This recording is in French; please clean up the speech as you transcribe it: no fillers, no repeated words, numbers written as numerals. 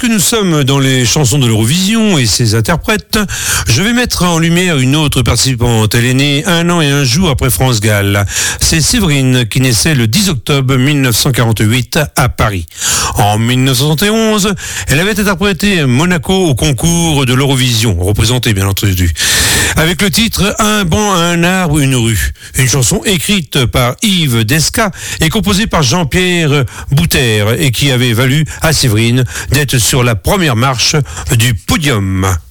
nous sommes dans les chansons de l'Eurovision et ses interprètes, je vais mettre en lumière une autre participante. Elle est née 1 an et 1 jour après France Gall. C'est Séverine qui naissait le 10 octobre 1948 à Paris. En 1971, elle avait interprété Monaco au concours de l'Eurovision, représenté bien entendu, avec le titre Un banc, un arbre, une rue. Une chanson écrite par Yves Desca et composée par Jean-Pierre Bouter et qui avait valu à Séverine d'être sur la première marche du podium.